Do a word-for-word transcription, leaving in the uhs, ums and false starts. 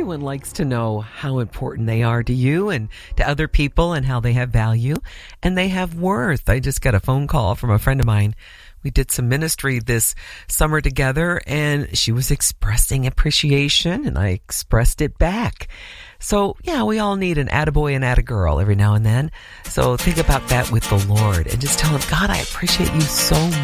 Everyone likes to know how important they are to you and to other people and how they have value and they have worth. I just got a phone call from a friend of mine. We did some ministry this summer together and she was expressing appreciation and I expressed it back. So, yeah, we all need an attaboy and attagirl every now and then. So think about that with the Lord and just tell him, God, I appreciate you so